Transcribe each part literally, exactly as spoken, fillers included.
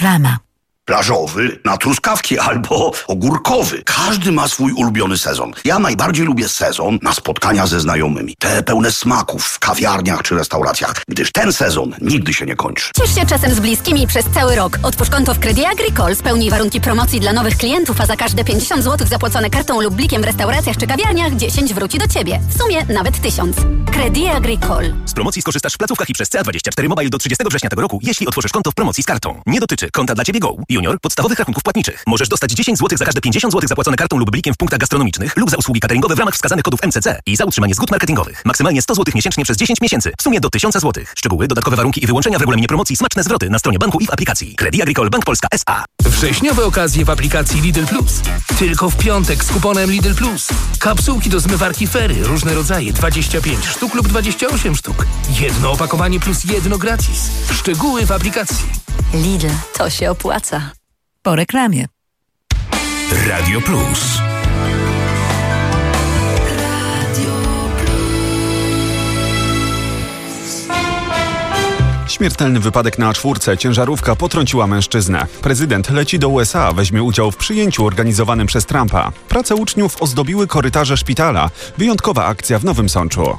Reklama. Plażowy na truskawki albo ogórkowy. Każdy ma swój ulubiony sezon. Ja najbardziej lubię sezon na spotkania ze znajomymi. Te pełne smaków w kawiarniach czy restauracjach, gdyż ten sezon nigdy się nie kończy. Ciesz się czasem z bliskimi przez cały rok. Otwórz konto w Credit Agricole, spełnij warunki promocji dla nowych klientów, a za każde pięćdziesiąt złotych zapłacone kartą lub blikiem w restauracjach czy kawiarniach dziesięć wróci do Ciebie. W sumie nawet tysiąc. Credit Agricole. Z promocji skorzystasz w placówkach i przez C A dwadzieścia cztery Mobile do trzydziestego września tego roku, jeśli otworzysz konto w promocji z kartą. Nie dotyczy konta dla Ciebie Go, Junior, podstawowych rachunków płatniczych. Możesz dostać dziesięć złotych za każde pięćdziesiąt złotych zapłacone kartą lub blikiem w punktach gastronomicznych lub za usługi cateringowe w ramach wskazanych kodów M C C i za utrzymanie zgód marketingowych. Maksymalnie sto złotych miesięcznie przez dziesięć miesięcy. W sumie do tysiąc złotych. Szczegóły, dodatkowe warunki i wyłączenia w regulaminie promocji, smaczne zwroty na stronie banku i w aplikacji. Credit Agricole Bank Polska S A. Wrześniowe okazje w aplikacji Lidl Plus. Tylko w piątek z kuponem Lidl Plus. Kapsułki do zmywarki Fery, różne rodzaje, dwadzieścia pięć sztuk lub dwadzieścia osiem sztuk. Jedno opakowanie plus jedno gratis. Szczegóły w aplikacji. Lidl, to się opłaca. Po reklamie. Radio Plus. Śmiertelny wypadek na A cztery. Ciężarówka potrąciła mężczyznę. Prezydent leci do U S A, weźmie udział w przyjęciu organizowanym przez Trumpa. Prace uczniów ozdobiły korytarze szpitala. Wyjątkowa akcja w Nowym Sączu.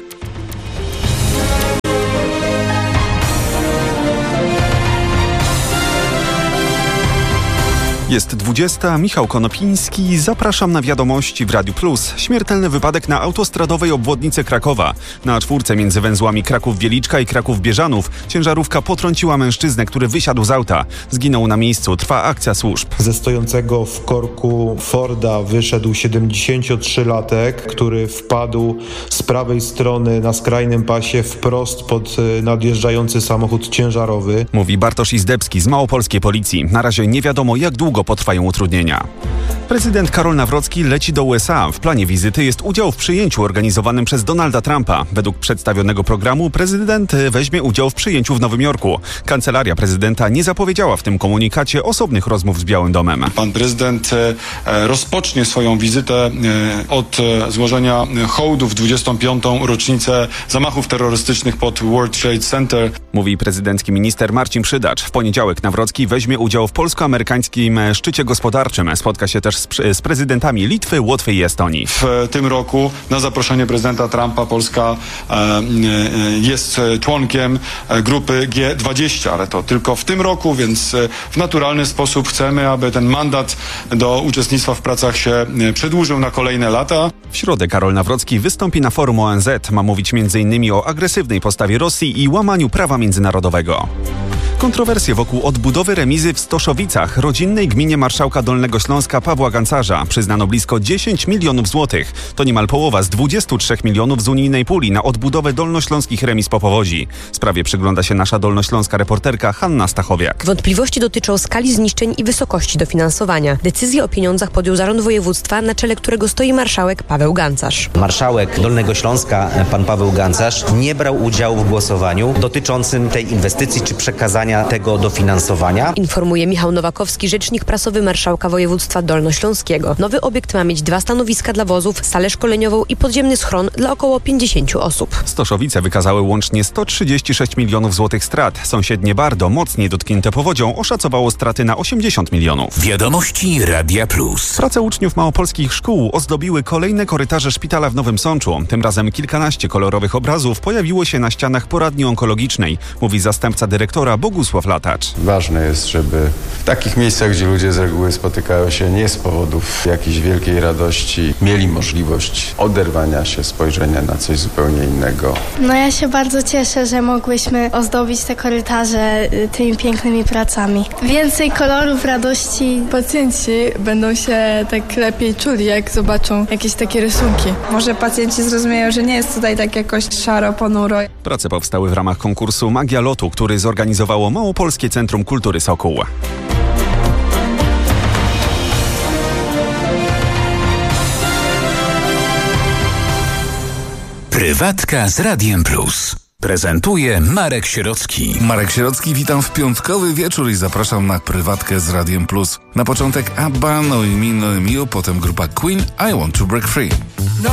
Jest dwudziesta. Michał Konopiński. Zapraszam na wiadomości w Radiu Plus. Śmiertelny wypadek na autostradowej obwodnicy Krakowa. Na A cztery między węzłami Kraków-Wieliczka i Kraków-Bieżanów ciężarówka potrąciła mężczyznę, który wysiadł z auta. Zginął na miejscu. Trwa akcja służb. Ze stojącego w korku Forda wyszedł siedemdziesięciotrzylatek, który wpadł z prawej strony na skrajnym pasie wprost pod nadjeżdżający samochód ciężarowy. Mówi Bartosz Izdebski z małopolskiej policji. Na razie nie wiadomo, jak długo potrwają utrudnienia. Prezydent Karol Nawrocki leci do U S A. W planie wizyty jest udział w przyjęciu organizowanym przez Donalda Trumpa. Według przedstawionego programu prezydent weźmie udział w przyjęciu w Nowym Jorku. Kancelaria prezydenta nie zapowiedziała w tym komunikacie osobnych rozmów z Białym Domem. Pan prezydent rozpocznie swoją wizytę od złożenia hołdu w dwudziestą piątą rocznicę zamachów terrorystycznych pod World Trade Center. Mówi prezydencki minister Marcin Przydacz. W poniedziałek Nawrocki weźmie udział w polsko-amerykańskim szczycie gospodarczym. Spotka się też z, z prezydentami Litwy, Łotwy i Estonii. W tym roku na zaproszenie prezydenta Trumpa Polska e, jest członkiem grupy G dwadzieścia, ale to tylko w tym roku, więc w naturalny sposób chcemy, aby ten mandat do uczestnictwa w pracach się przedłużył na kolejne lata. W środę Karol Nawrocki wystąpi na forum O N Z. Ma mówić między innymi o agresywnej postawie Rosji i łamaniu prawa międzynarodowego. Kontrowersje wokół odbudowy remizy w Stoszowicach, rodzinnej gminie marszałka Dolnego Śląska Pawła Gancarza. Przyznano blisko dziesięć milionów złotych. To niemal połowa z dwudziestu trzech milionów z unijnej puli na odbudowę dolnośląskich remiz po powodzi. Sprawie przygląda się nasza dolnośląska reporterka Hanna Stachowiak. Wątpliwości dotyczą skali zniszczeń i wysokości dofinansowania. Decyzję o pieniądzach podjął zarząd województwa, na czele którego stoi marszałek Paweł Gancarz. Marszałek Dolnego Śląska, pan Paweł Gancarz, nie brał udziału w głosowaniu dotyczącym tej inwestycji czy przekazania tego dofinansowania. Informuje Michał Nowakowski, rzecznik prasowy marszałka województwa dolnośląskiego. Nowy obiekt ma mieć dwa stanowiska dla wozów, salę szkoleniową i podziemny schron dla około pięćdziesięciu osób. Stoszowice wykazały łącznie sto trzydzieści sześć milionów złotych strat. Sąsiednie Bardo, mocniej dotknięte powodzią, oszacowało straty na osiemdziesiąt milionów. Wiadomości Radia Plus. Prace uczniów małopolskich szkół ozdobiły kolejne korytarze szpitala w Nowym Sączu. Tym razem kilkanaście kolorowych obrazów pojawiło się na ścianach poradni onkologicznej, mówi zastępca dyrektora Bogusław Latacz. Ważne jest, żeby w takich miejscach, gdzie ludzie z reguły spotykają się nie z powodów jakiejś wielkiej radości, mieli możliwość oderwania się, spojrzenia na coś zupełnie innego. No ja się bardzo cieszę, że mogłyśmy ozdobić te korytarze tymi pięknymi pracami. Więcej kolorów, radości. Pacjenci będą się tak lepiej czuli, jak zobaczą jakieś takie rysunki. Może pacjenci zrozumieją, że nie jest tutaj tak jakoś szaro, ponuro. Prace powstały w ramach konkursu Magia Lotu, który zorganizowało Małopolskie Centrum Kultury Sokół. Prywatka z Radiem Plus. Prezentuje Marek Sierocki. Marek Sierocki, witam w piątkowy wieczór i zapraszam na Prywatkę z Radiem Plus. Na początek Abba, No i Me, No i Miu, potem grupa Queen, I Want to Break Free.